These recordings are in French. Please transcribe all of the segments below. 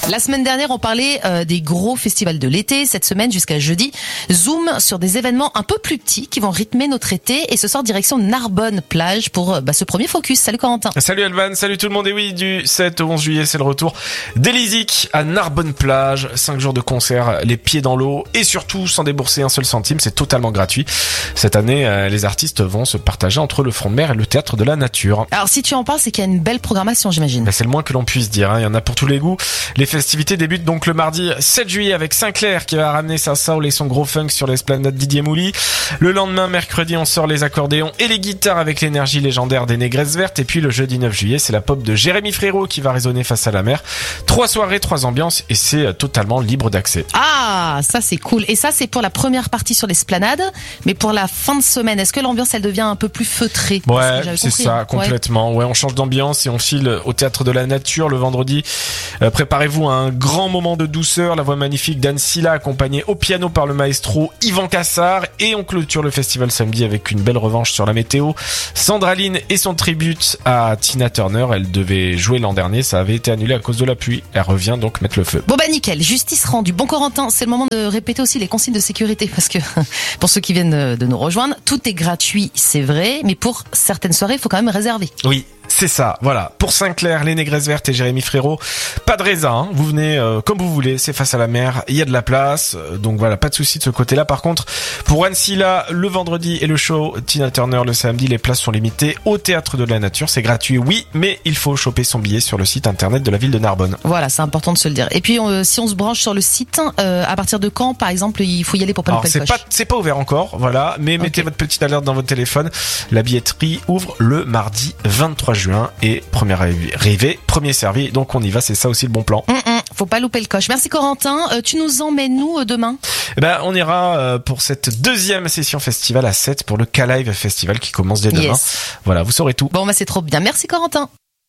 La semaine dernière, on parlait des gros festivals de l'été. Cette semaine, jusqu'à jeudi, zoom sur des événements un peu plus petits qui vont rythmer notre été. Et ce soir, direction Narbonne-Plage pour ce premier focus. Salut Corentin. Salut Elvan, salut tout le monde. Et oui, du 7 au 11 juillet, c'est le retour d'Elisic à Narbonne-Plage. 5 jours de concert, les pieds dans l'eau et surtout sans débourser un seul centime. C'est totalement gratuit. Cette année, les artistes vont se partager entre le front de mer et le théâtre de la nature. Alors si tu en parles, c'est qu'il y a une belle programmation, j'imagine. C'est le moins que l'on puisse dire. Il y en a pour tous les goûts. Les festivités débutent donc le mardi 7 juillet avec Sinclair qui va ramener sa soul et son gros funk sur l'esplanade Didier Mouly. Le lendemain, mercredi, on sort les accordéons et les guitares avec l'énergie légendaire des Négresses Vertes. Et puis le jeudi 9 juillet, c'est la pop de Jérémy Frérot qui va résonner face à la mer. 3 soirées, 3 ambiances et c'est totalement libre d'accès. Ah, ça c'est cool. Et ça c'est pour la première partie sur l'esplanade. Mais pour la fin de semaine, est-ce que l'ambiance elle devient un peu plus feutrée? Ouais, c'est ça, complètement. Ouais, on change d'ambiance et on file au théâtre de la nature le vendredi. Préparez-vous à un grand moment de douceur, la voix magnifique d'Anne Silla accompagnée au piano par le maestro Yvan Cassard, et on clôture le festival samedi avec une belle revanche sur la météo. Sandraline et son tribute à Tina Turner, elle devait jouer l'an dernier, ça avait été annulé à cause de la pluie, elle revient donc mettre le feu. Bon bah nickel, justice rendue. Bon Corentin, c'est le moment de répéter aussi les consignes de sécurité parce que pour ceux qui viennent de nous rejoindre, tout est gratuit, c'est vrai, mais pour certaines soirées, il faut quand même réserver. Oui. C'est ça, voilà. Pour Sinclair, les Négresses Vertes et Jérémy Frérot, pas de raisin, hein. Vous venez comme vous voulez, c'est face à la mer, il y a de la place, donc voilà, pas de souci de ce côté-là. Par contre, pour Anne Silla, le vendredi et le show Tina Turner le samedi, les places sont limitées au théâtre de la nature, c'est gratuit, oui, mais il faut choper son billet sur le site internet de la ville de Narbonne. Voilà, c'est important de se le dire. Et puis, si on se branche sur le site, à partir de quand, par exemple, il faut y aller pour pas louper le coche? C'est pas ouvert encore, voilà, mais mettez votre petite alerte dans votre téléphone. La billetterie ouvre le mardi 23 juin et première arrivée, premier servi, donc on y va, c'est ça aussi le bon plan. Faut pas louper le coche. Merci Corentin. Tu nous emmènes nous demain? On ira pour cette deuxième session festival à 7 pour le K-Live Festival qui commence dès demain. Voilà, vous saurez tout. Bon, c'est trop bien. Merci Corentin.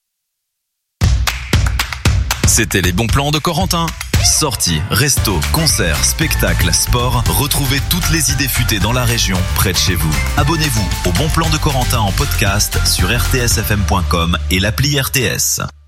C'était les bons plans de Corentin. Sorties, restos, concerts, spectacles, sport. Retrouvez toutes les idées futées dans la région, près de chez vous. Abonnez-vous au Bon Plan de Corentin en podcast sur rtsfm.com et l'appli RTS.